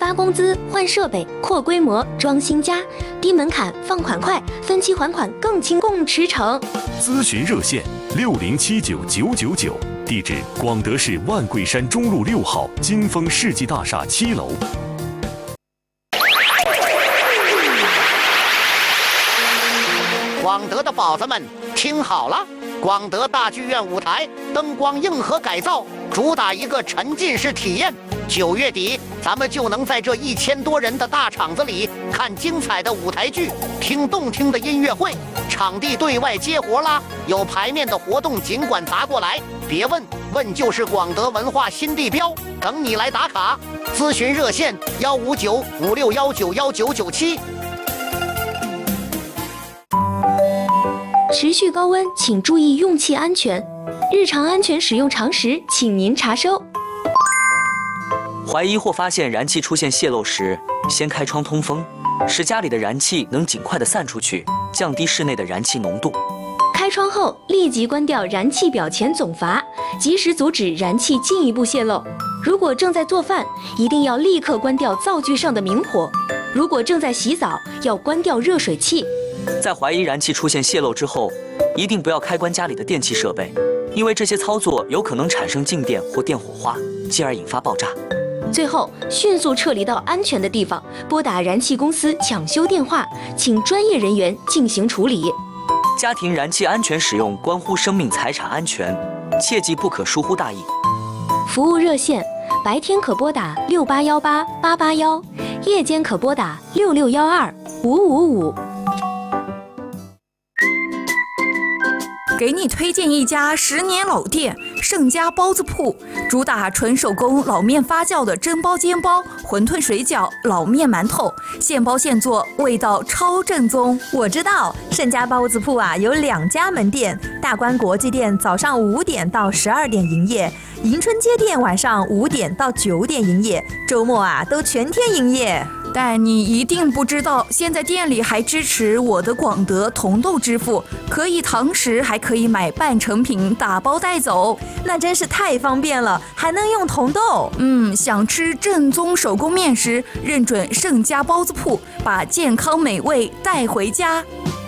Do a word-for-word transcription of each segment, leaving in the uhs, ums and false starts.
发工资、换设备、扩规模、装新家，低门槛、放款快，分期还款更轻，共驰骋。 咨询热线六零七九九九九，地址广德市万桂山中路六号金丰世纪大厦七楼。 广德的宝子们，听好了！广德大剧院舞台灯光硬核改造，主打一个沉浸式体验。九月底，咱们就能在这一千多人的大场子里看精彩的舞台剧，听动听的音乐会。场地对外接活啦，有排面的活动尽管砸过来，别问，问就是广德文化新地标，等你来打卡。咨询热线幺五九五六幺九幺九九七。 持续高温，请注意用气安全。日常安全使用常识，请您查收。 怀疑或发现燃气出现泄漏时，先开窗通风，使家里的燃气能尽快的散出去，降低室内的燃气浓度。 开窗后立即关掉燃气表前总阀，及时阻止燃气进一步泄漏。如果正在做饭，一定要立刻关掉灶具上的明火。如果正在洗澡，要关掉热水器。 在怀疑燃气出现泄漏之后，一定不要开关家里的电气设备，因为这些操作有可能产生静电或电火花，进而引发爆炸。 最后，迅速撤离到安全的地方，拨打燃气公司抢修电话，请专业人员进行处理。 家庭燃气安全使用关乎生命财产安全，切记不可疏忽大意。 服务热线：白天可拨打六八幺八八八幺，夜间可拨打六六幺二五五五。 给你推荐一家十年老店盛家包子铺，主打纯手工老面发酵的蒸包、煎包、馄饨、水饺、老面、馒头，现包现做，味道超正宗。 我知道盛家包子铺啊有两家门店，大观国际店早上五点到十二点营业，迎春街店晚上五点到九点营业，周末啊都全天营业。 但你一定不知道，现在店里还支持我的广德同豆支付，可以堂食，还可以买半成品打包带走， 那真是太方便了，还能用同豆。 嗯，想吃正宗手工面食，认准盛家包子铺，把健康美味带回家。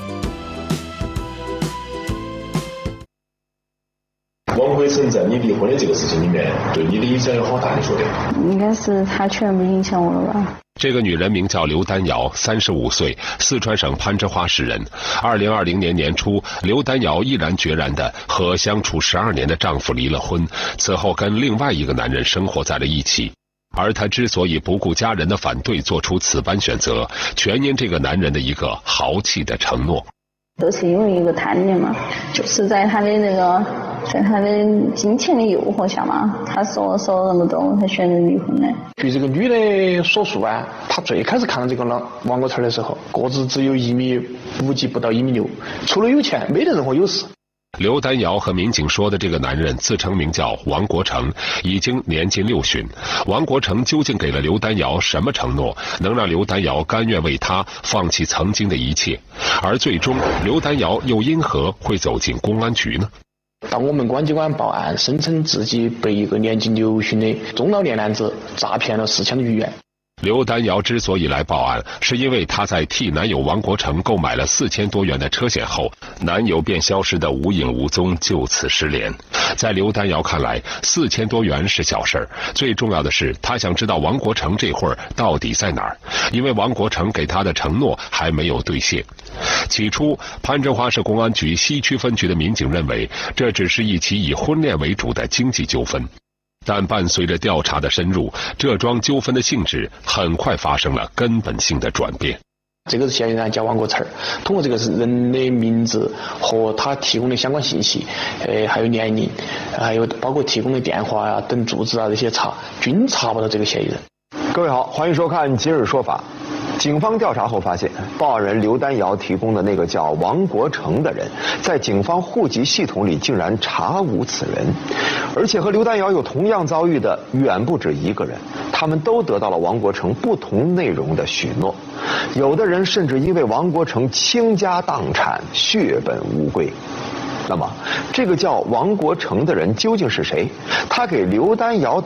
王辉成在你离婚的这个事情里面，对你的影响有好大？你说的？ 应该是他全部影响我了吧。 这个女人名叫刘丹瑶，三十五岁，四川省攀枝花市人。二零二零年年初，刘丹瑶毅然决然地和相处十二年的丈夫离了婚，此后跟另外一个男人生活在了一起。而她之所以不顾家人的反对做出此般选择，全因这个男人的一个豪气的承诺。 都是因为一个贪念嘛，就是在他的那个，在他的金钱的诱惑下嘛，他说说那么多，我才选择离婚的。 据这个女的所述啊，她最开始看到这个王国成的时候，个子只有一米五几，不到一米六，除了有钱，没得任何优势。 刘丹瑶和民警说的这个男人自称名叫王国成，已经年近六旬。王国成究竟给了刘丹瑶什么承诺，能让刘丹瑶甘愿为他放弃曾经的一切？而最终，刘丹瑶又因何会走进公安局呢？ 当我们公安机关报案，声称自己被一个年近六旬的中老年男子诈骗了四千的余元。 刘丹瑶之所以来报案，是因为她在替男友王国成购买了四千多元的车险后，男友便消失得无影无踪，就此失联。在刘丹瑶看来，四千多元是小事儿，最重要的是她想知道王国成这会儿到底在哪儿，因为王国成给她的承诺还没有兑现。起初，攀枝花市公安局西区分局的民警认为，这只是一起以婚恋为主的经济纠纷。但伴随着调查的深入，这桩纠纷的性质很快发生了根本性的转变。 这个嫌疑人叫王国成，通过这个人的名字和他提供的相关信息，呃，还有年龄，还有包括提供的电话啊等住址啊这些查，均查不到这个嫌疑人。 各位好，欢迎收看《今日说法》。警方调查后发现，报案人刘丹瑶提供的那个叫王国成的人，在警方户籍系统里竟然查无此人，而且和刘丹瑶有同样遭遇的远不止一个人，他们都得到了王国成不同内容的许诺，有的人甚至因为王国成倾家荡产，血本无归。那么，这个叫王国成的人究竟是谁？他给刘丹瑶